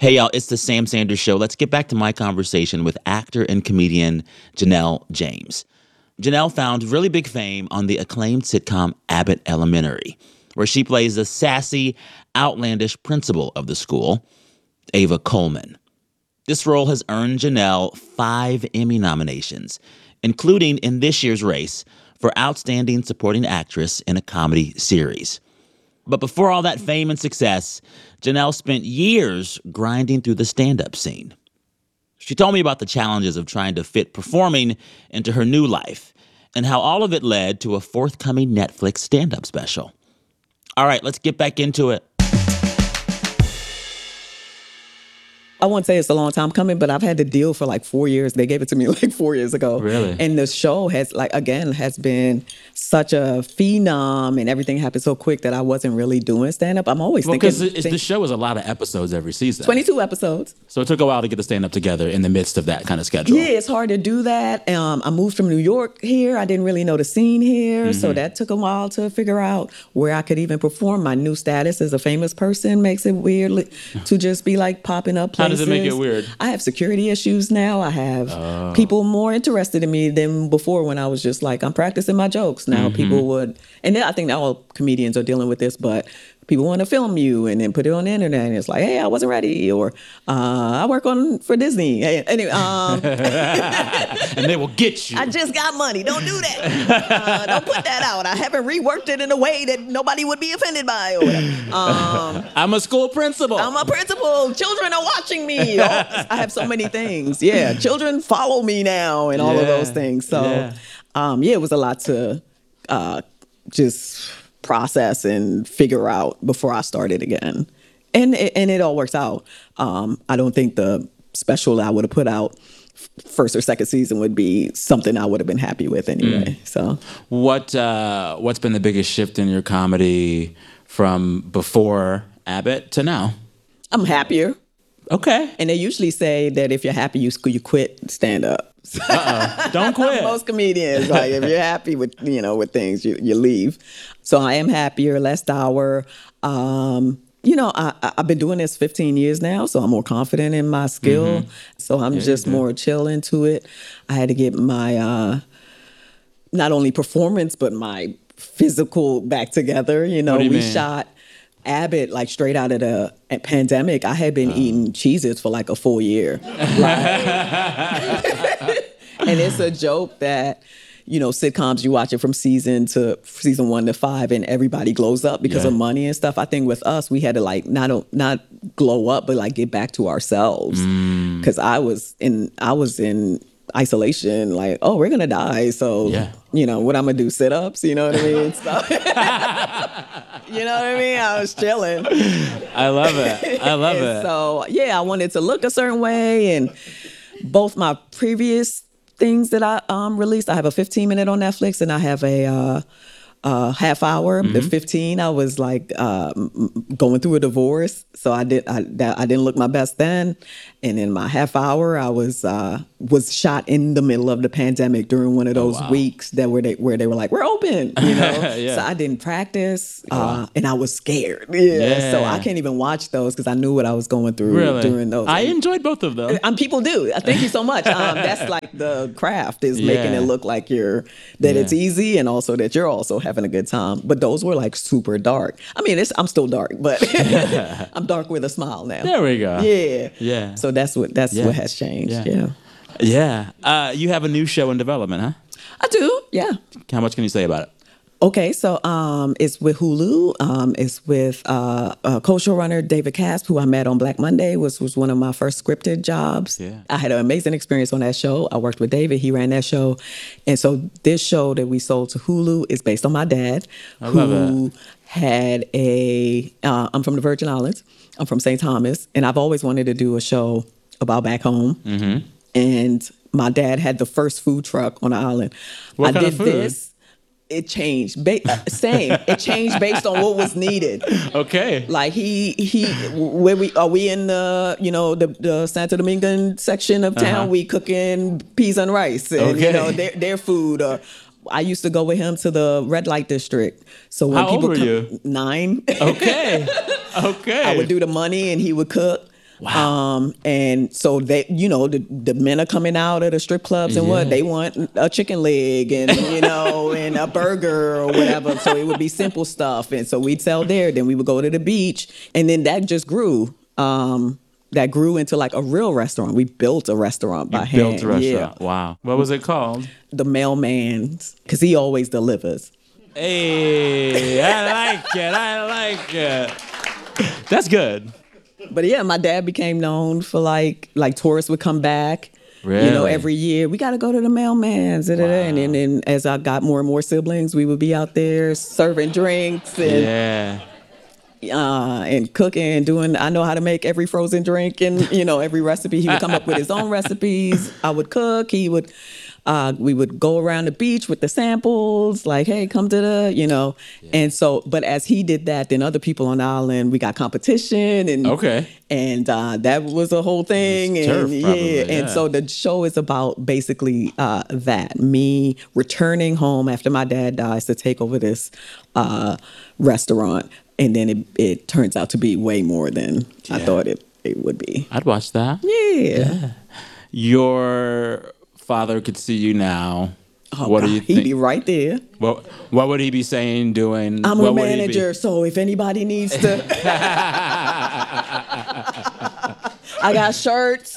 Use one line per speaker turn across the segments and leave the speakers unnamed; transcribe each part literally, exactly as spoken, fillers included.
Hey, y'all, it's the Sam Sanders Show. Let's get back to my conversation with actor and comedian Janelle James. Janelle found really big fame on the acclaimed sitcom Abbott Elementary, where she plays the sassy, outlandish principal of the school, Ava Coleman. This role has earned Janelle five Emmy nominations, including in this year's race for Outstanding Supporting Actress in a Comedy Series. But before all that fame and success, Janelle spent years grinding through the stand-up scene. She told me about the challenges of trying to fit performing into her new life and how all of it led to a forthcoming Netflix stand-up special. All right, let's get back into it.
I won't say it's a long time coming, but I've had the deal for like four years. They gave it to me like four years ago.
Really?
And the show has, like, again, has been such a phenom, and everything happened so quick that I wasn't really doing stand-up. I'm always
Well,
thinking...
because
think,
the show is a lot of episodes every season.
twenty-two episodes.
So it took a while to get the stand-up together in the midst of that kind of schedule.
Yeah, it's hard to do that. Um, I moved from New York here. I didn't really know the scene here. Mm-hmm. So that took a while to figure out where I could even perform. My new status as a famous person makes it weird to just be like popping up places.
How does it make it weird?
I have security issues now. I have oh. people more interested in me than before when I was just like, I'm practicing my jokes. Now mm-hmm. people would, and I think all comedians are dealing with this, but people want to film you and then put it on the internet, and it's like, hey, I wasn't ready, or uh, I work on for Disney. Hey, anyway, um,
and they will get you.
I just got money. Don't do that. Uh, don't put that out. I haven't reworked it in a way that nobody would be offended by, or whatever. Um,
I'm a school principal.
I'm a principal. Children are watching me. Oh, I have so many things. Yeah, children follow me now, and all
yeah.
of those things. So,
yeah.
Um, yeah, it was a lot to uh, just process and figure out before I started again. And it, and it all works out. Um, I don't think the special I would have put out first or second season would be something I would have been happy with anyway. Mm. So
what uh, what's been the biggest shift in your comedy from before Abbott to now?
I'm happier.
Okay.
And they usually say that if you're happy, you you quit stand up.
Uh-oh. Don't quit.
Most comedians, like, if you're happy with, you know, with things, you, you leave. So I am happier, less dour. Um, you know, I, I've been doing this fifteen years now, so I'm more confident in my skill. Mm-hmm. So I'm yeah, just more chill into it. I had to get my, uh, not only performance, but my physical back together. You know,
you
we
mean?
shot Abbott like straight out of the pandemic. I had been oh. eating Cheez-Its for like a full year. Like, and it's a joke that, you know, sitcoms, you watch it from season to season one to five and everybody glows up because yeah. of money and stuff. I think with us, we had to like not not glow up, but like get back to ourselves. Because mm. I was in I was in isolation, like, oh, we're gonna die. So
yeah.
you know, what I'm gonna do, sit-ups, you know what I mean? So, you know what I mean? I was chilling.
I love it. I love it.
So yeah, I wanted to look a certain way, and both my previous things that I um, released. I have a fifteen minute on Netflix, and I have a uh, uh, half hour. Mm-hmm. The fifteen, I was like um, going through a divorce, so I did I, that, I didn't look my best then. And in my half hour, I was uh, was shot in the middle of the pandemic during one of those oh, wow. weeks that where they where they were like, we're open, you know. yeah. So I didn't practice, uh, wow. and I was scared. Yeah. yeah. So I can't even watch those because I knew what I was going through
really?
during those.
I enjoyed both of them.
Um, people do. Thank you so much. Um, that's like the craft is yeah. making it look like you're that yeah. it's easy, and also that you're also having a good time. But those were like super dark. I mean, it's, I'm still dark, but I'm dark with a smile now.
There we go.
Yeah.
Yeah.
So that's what that's
yeah.
what has changed.
Yeah.
Yeah.
Yeah. Uh, you have a new show in development, huh?
I do. Yeah.
How much can you say about it?
Okay, so um, it's with Hulu. Um, it's with uh, uh, co-showrunner David Casp, who I met on Black Monday, was was one of my first scripted jobs.
Yeah.
I had an amazing experience on that show. I worked with David. He ran that show. And so this show that we sold to Hulu is based on my dad,
I love
who
that.
had a, uh, I'm from the Virgin Islands. I'm from Saint Thomas. And I've always wanted to do a show about back home.
Mm-hmm.
And my dad had the first food truck on the island.
What
I
kind
did
of food?
this. It changed. Ba- uh, same. It changed based on what was needed.
Okay.
Like he he where we are we in the you know the, the Santo Domingan section of town? Uh-huh. We cooking peas and rice and
okay.
you know their their food. Or I used to go with him to the red light district. So when
How
people
old were
come,
you?
Nine.
Okay. Okay.
I would do the money and he would cook.
Wow.
Um, and so they, you know, the, the men are coming out of the strip clubs and
Yeah.
what they want a chicken leg and, you know, and a burger or whatever. So it would be simple stuff. And so we'd sell there. Then we would go to the beach. And then that just grew. Um, that grew into like a real restaurant. We built a restaurant by hand.
Built a restaurant.
Yeah.
Wow. What was it called?
The mailman's, because he always delivers.
Hey, I like it. I like it. That's good.
But yeah, my dad became known for like like tourists would come back. You know,
Really?
every year we got to go to the mailman's, da, da, da. and then and as I got more and more siblings, we would be out there serving drinks and
Yeah.
uh, and cooking and doing. I know how to make every frozen drink and you know every recipe. He would come up with his own recipes. I would cook. He would. Uh, we would go around the beach with the samples, like, hey, come to the, you know. And so, but as he did that, then other people on the island, we got competition. And
Okay.
and uh, that was a whole thing.
It was
and
turf, probably,
And
yeah.
so the show is about basically uh, that, me returning home after my dad dies to take over this uh, restaurant. And then it, it turns out to be way more than I
Yeah.
thought it, it would be.
I'd watch that.
Yeah.
Your father could see you now.
Oh,
what do
God,
you
he'd
think?
be right there.
What What would he be saying, doing?
I'm
what
a
would he be-
manager, so if anybody needs to, I got shirts.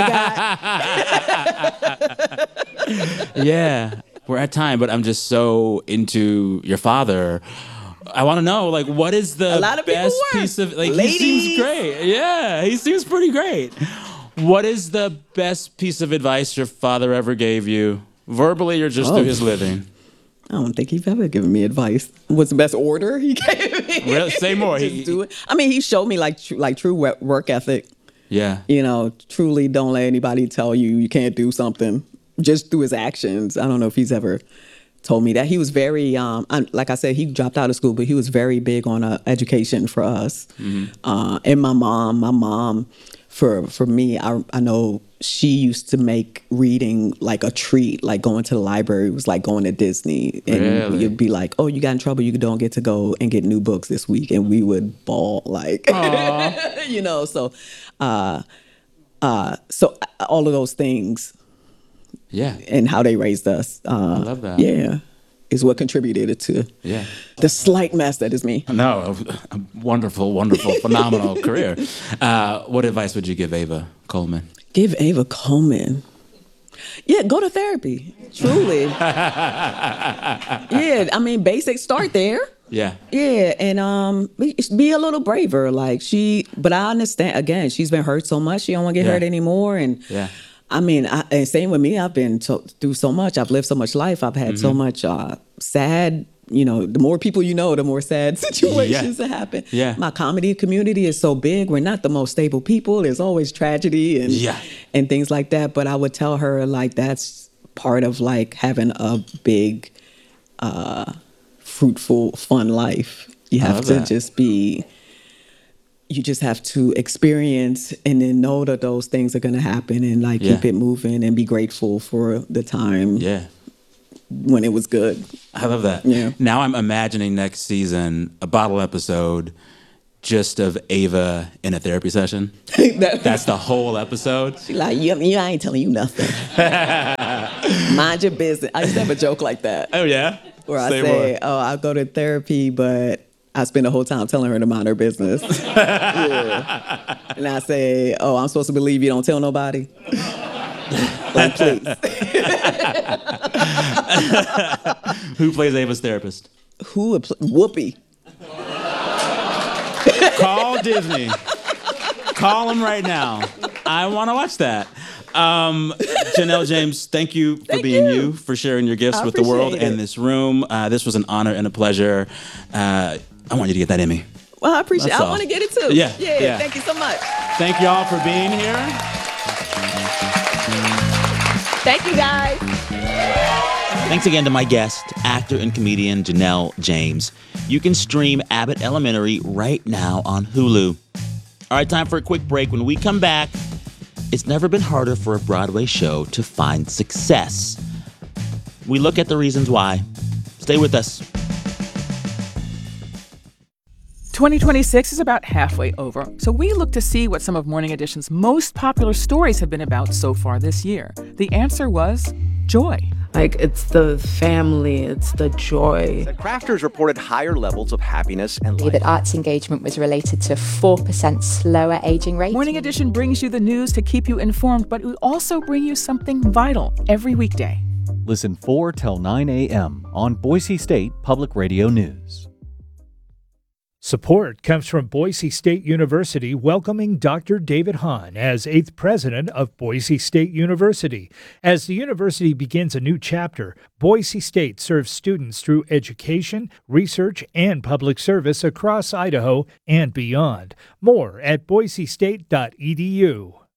I got.
Yeah, we're at time, but I'm just so into your father. I want to know, like, what is the
A lot of people
best
were.
piece of like? He
Ladies.
seems great. Yeah, he seems pretty great. What is the best piece of advice your father ever gave you, verbally or just
Oh.
through his living?
I don't think he's ever given me advice. What's the best order he gave me?
Really? Say more.
Just
He-
do it. I mean, he showed me like tr- like true wo- work ethic.
Yeah.
You know, truly don't let anybody tell you you can't do something. Just through his actions. I don't know if he's ever told me that. He was very, um, I, like I said, he dropped out of school, but he was very big on uh, education for us. Uh, and my mom, my mom, for for me, I, I know she used to make reading like a treat, like going to the library was like going to Disney. And
Really?
you'd be like, oh, you got in trouble, you don't get to go and get new books this week. And we would bawl like, you know, so, uh, uh, so all of those things
Yeah.
and how they raised us. Uh,
I love that.
Yeah, is what contributed to
Yeah.
the slight mess that is me.
No, a, a wonderful, wonderful, phenomenal career. Uh, what advice would you give Ava Coleman?
Give Ava Coleman. Yeah, go to therapy. Truly. Yeah, I mean, basic start there.
Yeah.
Yeah, and um, be, be a little braver. Like she, but I understand. Again, she's been hurt so much. She don't want to get
Yeah.
hurt anymore. And
Yeah.
I mean, I, and same with me. I've been to, through so much. I've lived so much life. I've had
Mm-hmm.
so much uh, sad. You know, the more people you know, the more sad situations that happen.
Yeah.
My comedy community is so big. We're not the most stable people. There's always tragedy and
Yeah.
and things like that. But I would tell her like that's part of like having a big, uh, fruitful, fun life. You
I
have
love
to
that.
just be. You just have to experience and then know that those things are going to happen and like
Yeah.
keep it moving and be grateful for the time
Yeah.
when it was good.
I love that.
Yeah.
Now I'm imagining next season a bottle episode just of Ava in a therapy session.
That-
That's the whole episode.
She like, you, you, I ain't telling you nothing. Mind your business. I used to have a joke like that
Oh yeah.
where I
Say
say,
more.
oh, I go to therapy, but I spend the whole time telling her to mind her business. Yeah. And I say, oh, I'm supposed to believe you don't tell nobody? Like, please.
Who plays Ava's therapist?
Who would play? Whoopi.
Call Disney. Call them right now. I want to watch that. Um, Janelle James, thank you for
Thank
being you.
you.
for sharing your gifts
I
with the world
appreciate
and
it.
this room. Uh, this was an honor and a pleasure. Uh, I want you to get that Emmy.
Well, I appreciate
That's
I
all.
want to get it too.
Yeah,
Yeah,
yeah.
thank you so much.
Thank y'all for being here.
Thank you, guys.
Thanks again to my guest, actor and comedian Janelle James. You can stream Abbott Elementary right now on Hulu. All right, time for a quick break. When we come back, it's never been harder for a Broadway show to find success. We look at the reasons why. Stay with us.
twenty twenty-six is about halfway over, so we look to see what some of Morning Edition's most popular stories have been about so far this year. The answer was joy.
Like, it's the family, it's the joy.
The crafters reported higher levels of happiness and life.
That arts engagement was related to a four percent slower aging rate.
Morning Edition brings you the news to keep you informed, but we also bring you something vital every weekday.
Listen four till nine a.m. on Boise State Public Radio News.
Support comes from Boise State University welcoming Doctor David Hahn as eighth president of Boise State University. As the university begins a new chapter, Boise State serves students through education, research, and public service across Idaho and beyond. More at boise state dot e d u.